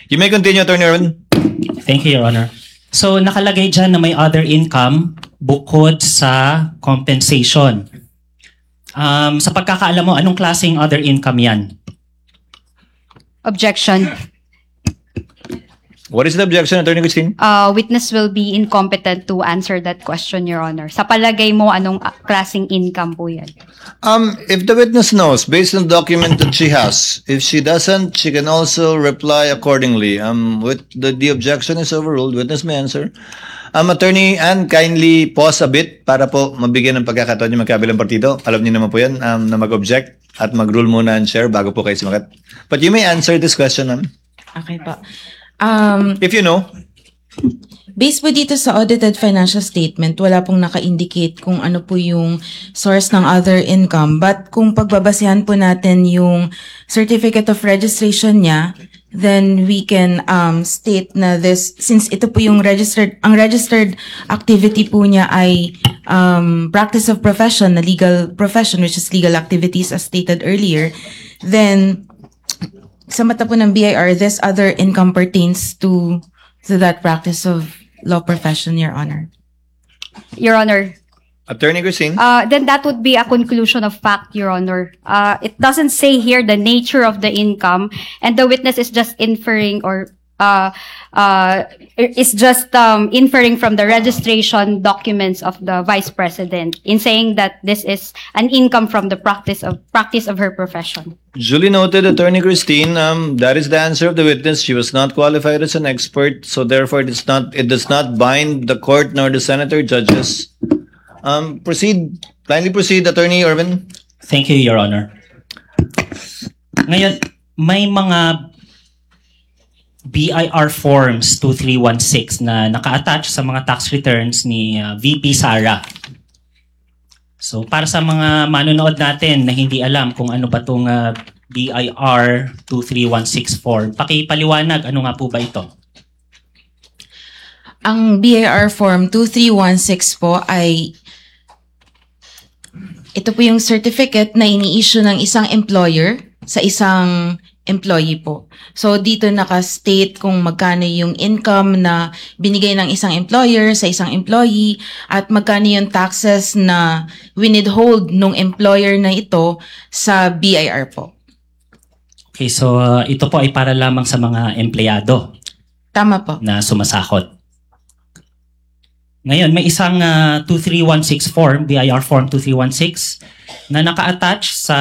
You may continue, Attorney Erwin. Thank you, Your Honor. So, nakalagay dyan na may other income bukod sa compensation. Sa pagkakaalam mo, anong klaseng other income yan? Objection. What is the objection, Attorney Christine? Witness will be incompetent to answer that question, Your Honor. Sa palagay mo, anong klaseng income po yan? If the witness knows, based on the document that she has, if she doesn't, she can also reply accordingly. With the objection is overruled, witness may answer. Attorney Ann, kindly pause a bit para po mabigyan ng pagkakataon yung magkabilang partido. Alam niyo naman po yan, na mag-object at mag-rule muna and share bago po kayo sumagat. But you may answer this question, ma'am. Okay po. If you know. Based po dito sa audited financial statement, wala pong naka-indicate kung ano po yung source ng other income. But kung pagbabasehan po natin yung certificate of registration niya, then we can state na this, since ito po yung ang registered activity po niya ay practice of profession, na legal profession, which is legal activities as stated earlier, then sa mata po ng BIR, this other income pertains to that practice of law profession, Your Honor. Your Honor. Attorney Christine. Then that would be a conclusion of fact, Your Honor. It doesn't say here the nature of the income, and the witness is just inferring or inferring from the registration documents of the Vice President in saying that this is an income from the practice of her profession. Duly noted, Attorney Christine. That is the answer of the witness. She was not qualified as an expert, so therefore it does not bind the court nor the senator judges. Proceed. Kindly proceed, Attorney Erwin. Thank you, Your Honor. Ngayon, may mga BIR Forms 2316 na naka-attach sa mga tax returns ni VP Sara. So, para sa mga manonood natin na hindi alam kung ano ba itong BIR 2316 form, pakipaliwanag, ano nga po ba ito? Ang BIR Form 2316 po ay ito po yung certificate na ini-issue ng isang employer sa isang employee po. So, dito naka-state kung magkano yung income na binigay ng isang employer sa isang employee at magkano yung taxes na winithhold nung employer na ito sa BIR po. Okay, so ito po ay para lamang sa mga empleyado. Tama po. Na sumasahod. Ngayon, may isang 2316 form, BIR Form 2316, na naka-attach sa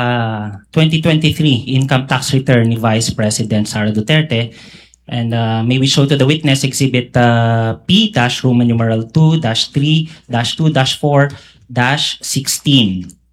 2023 income tax return ni Vice President Sara Duterte. And may we show to the witness Exhibit P-Roman numeral 2-3-2-4-16.